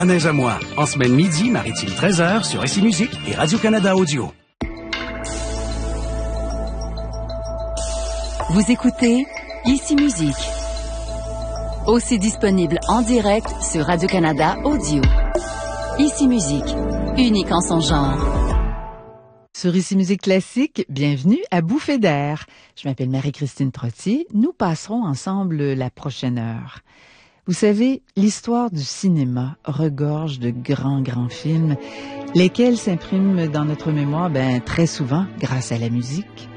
Neige à moi, en semaine midi, maritime 13h sur ICI Musique et Radio-Canada Audio. Vous écoutez ICI Musique. Aussi disponible en direct sur Radio-Canada Audio. ICI Musique, unique en son genre. Sur ICI Musique Classique, bienvenue à Bouffée d'air. Je m'appelle Marie-Christine Trottier. Nous passerons ensemble la prochaine heure. Vous savez, l'histoire du cinéma regorge de grands films, lesquels s'impriment dans notre mémoire très souvent grâce à la musique.